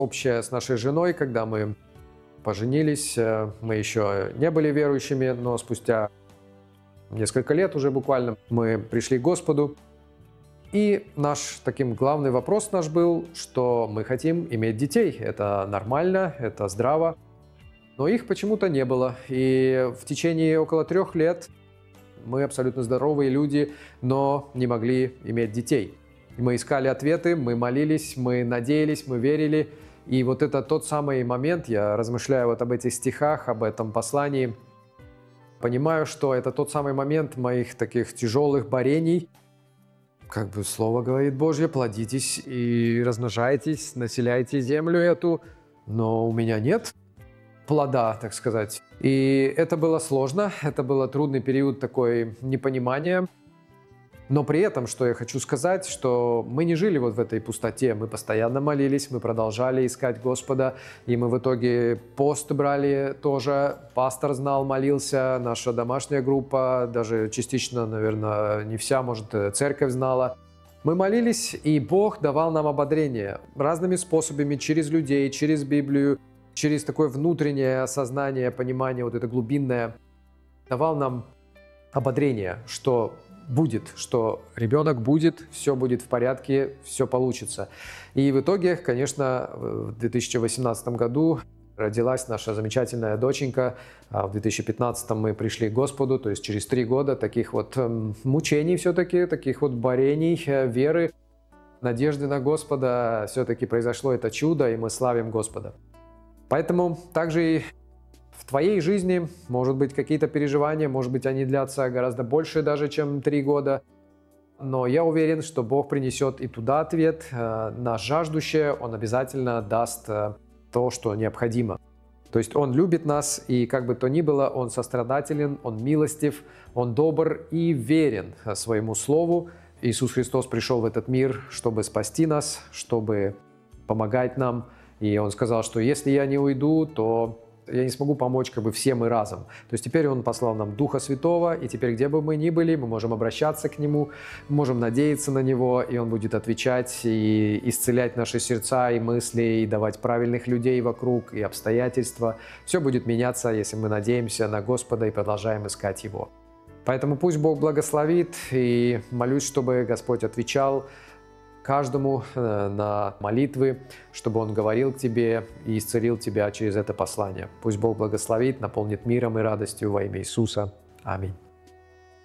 общее с нашей женой, когда мы поженились. Мы еще не были верующими, но спустя несколько лет уже буквально мы пришли к Господу. И наш таким главный вопрос наш был, что мы хотим иметь детей. Это нормально, это здраво. Но их почему-то не было. И в течение около 3 лет мы абсолютно здоровые люди, но не могли иметь детей. И мы искали ответы, мы молились, мы надеялись, мы верили. И вот это тот самый момент, я размышляю вот об этих стихах, об этом послании, понимаю, что это тот самый момент моих таких тяжелых борений. Как бы Слово говорит Божье, плодитесь и размножайтесь, населяйте землю эту, но у меня нет плода, так сказать. И это было сложно, это был трудный период такой непонимания. Но при этом, что я хочу сказать, что мы не жили вот в этой пустоте, мы постоянно молились, мы продолжали искать Господа, и мы в итоге пост брали тоже, пастор знал, молился, наша домашняя группа, даже частично, наверное, не вся, может, церковь знала. Мы молились, и Бог давал нам ободрение разными способами, через людей, через Библию, через такое внутреннее осознание, понимание, вот это глубинное, давал нам ободрение, что будет, что ребенок будет, все будет в порядке, все получится. И в итоге, конечно, в 2018 году родилась наша замечательная доченька. В 2015 мы пришли к Господу, то есть через 3 года таких вот мучений все-таки, таких вот борений, веры, надежды на Господа, все-таки произошло это чудо, и мы славим Господа. Поэтому также и в твоей жизни, может быть, какие-то переживания, может быть, они длятся гораздо больше даже, чем 3 года. Но я уверен, что Бог принесет и туда ответ на жаждущее, Он обязательно даст то, что необходимо. То есть Он любит нас, и как бы то ни было, Он сострадателен, Он милостив, Он добр и верен своему Слову. Иисус Христос пришел в этот мир, чтобы спасти нас, чтобы помогать нам. И Он сказал, что если я не уйду, то я не смогу помочь как бы всем и разом. То есть теперь Он послал нам Духа Святого, и теперь где бы мы ни были, мы можем обращаться к Нему, можем надеяться на Него, и Он будет отвечать и исцелять наши сердца и мысли, и давать правильных людей вокруг, и обстоятельства. Все будет меняться, если мы надеемся на Господа и продолжаем искать Его. Поэтому пусть Бог благословит, и молюсь, чтобы Господь отвечал каждому на молитвы, чтобы Он говорил к тебе и исцелил тебя через это послание. Пусть Бог благословит, наполнит миром и радостью во имя Иисуса. Аминь.